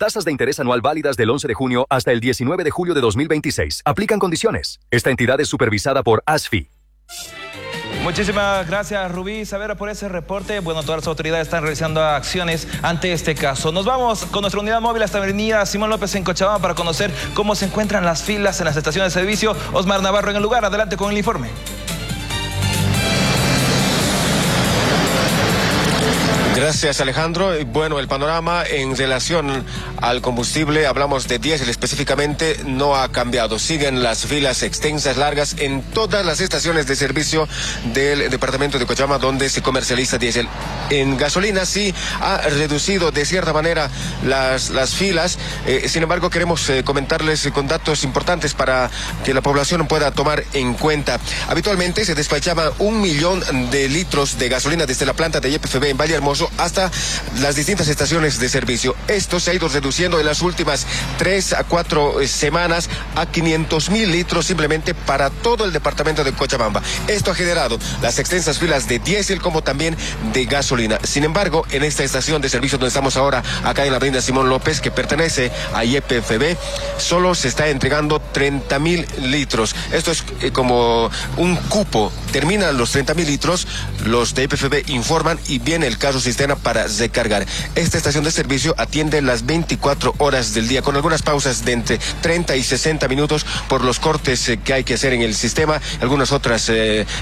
Tasas de interés anual válidas del 11 de junio hasta el 19 de julio de 2026. Aplican condiciones. Esta entidad es supervisada por ASFI. Muchísimas gracias, Rubí Savera, por ese reporte. Bueno, todas las autoridades están realizando acciones ante este caso. Nos vamos con nuestra unidad móvil hasta Avenida Simón López en Cochabamba para conocer cómo se encuentran las filas en las estaciones de servicio. Osmar Navarro en el lugar. Adelante con el informe. Gracias, Alejandro. Bueno, el panorama en relación al combustible, hablamos de diésel específicamente, no ha cambiado. Siguen las filas extensas, largas, en todas las estaciones de servicio del departamento de Cochabamba donde se comercializa diésel. En gasolina sí ha reducido de cierta manera las filas. Sin embargo, queremos comentarles con datos importantes para que la población pueda tomar en cuenta. Habitualmente se despachaba 1 millón de litros de gasolina desde la planta de YPFB en Valle Hermoso hasta las distintas estaciones de servicio. Esto se ha ido reduciendo en las últimas 3 a 4 semanas a 500,000 litros simplemente para todo el departamento de Cochabamba. Esto ha generado las extensas filas de diésel como también de gasolina. Sin embargo, en esta estación de servicio donde estamos ahora, acá en la avenida Simón López, que pertenece a YPFB, solo se está entregando 30,000 litros. Esto es como un cupo. Terminan los 30,000 litros, los de YPFB informan y viene el caso cisterna para recargar. Esta estación de servicio atiende las 24 horas del día, con algunas pausas de entre 30 y 60 minutos por los cortes que hay que hacer en el sistema, algunas otras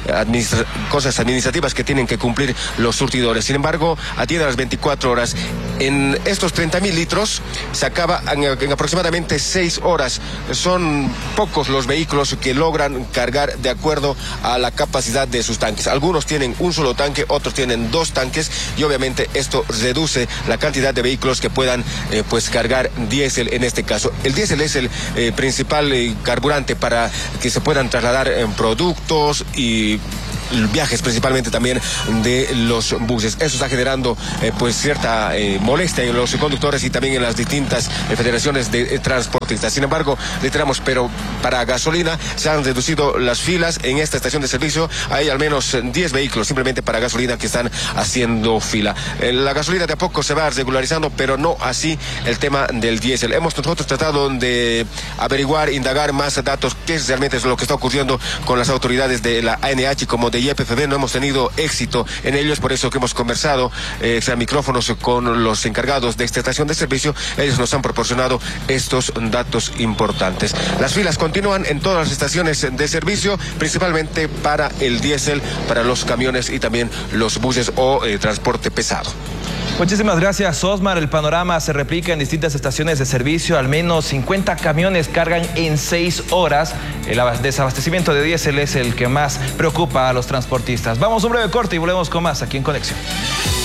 cosas administrativas que tienen que cumplir los surtidores. Sin embargo, atiende a las 24 horas. En estos 30,000 litros se acaba en aproximadamente 6 horas. Son pocos los vehículos que logran cargar de acuerdo a la capacidad de sus tanques. Algunos tienen un solo tanque, otros tienen 2 tanques y obviamente esto reduce la cantidad de vehículos que puedan cargar diésel en este caso. El diésel es el principal carburante para que se puedan trasladar productos y viajes principalmente también de los buses. Eso está generando cierta molestia en los conductores y también en las distintas federaciones de transportistas. Sin embargo, reiteramos, pero para gasolina se han reducido las filas en esta estación de servicio. Hay al menos 10 vehículos simplemente para gasolina que están haciendo fila. La gasolina de a poco se va regularizando, pero no así el tema del diésel. Hemos nosotros tratado de averiguar, indagar más datos, qué es realmente lo que está ocurriendo con las autoridades de la ANH como de YPFB. No hemos tenido éxito en ellos, por eso que hemos conversado a micrófonos con los encargados de esta estación de servicio. Ellos nos han proporcionado estos datos importantes. Las filas continúan en todas las estaciones de servicio, principalmente para el diésel, para los camiones y también los buses o transporte pesado. Muchísimas gracias, Osmar. El panorama se replica en distintas estaciones de servicio. Al menos 50 camiones cargan en 6 horas. El desabastecimiento de diésel es el que más preocupa a los transportistas. Vamos a un breve corte y volvemos con más aquí en Conexión.